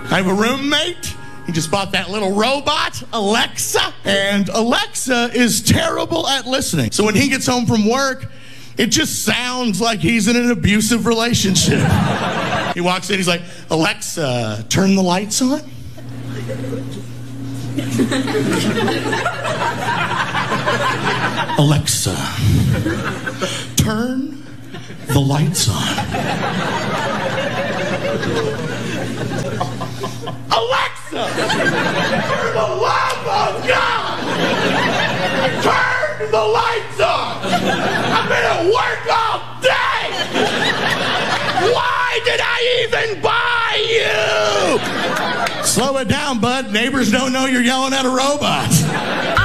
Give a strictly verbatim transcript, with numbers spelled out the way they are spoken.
I have a roommate. He just bought that little robot, Alexa. And Alexa is terrible at listening. So when he gets home from work, it just sounds like he's in an abusive relationship. He walks in, he's like, Alexa, turn the lights on. Alexa, turn the lights on. Alexa, for the love of God, turn the lights on. I've been at work all day. Why did I even buy you? Slow it down, bud. Neighbors don't know you're yelling at a robot.